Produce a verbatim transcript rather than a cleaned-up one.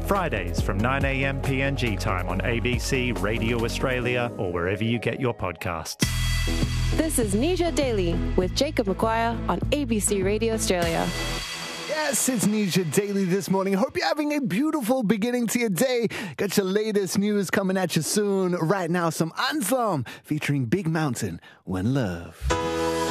Fridays from nine a.m. P N G time on A B C Radio Australia or wherever you get your podcasts. This is Nisha Daily with Jacob McGuire on A B C Radio Australia. Yes, it's Nisha Daily this morning. Hope you're having a beautiful beginning to your day. Got your latest news coming at you soon. Right now, some Anthem featuring Big Mountain, When Love.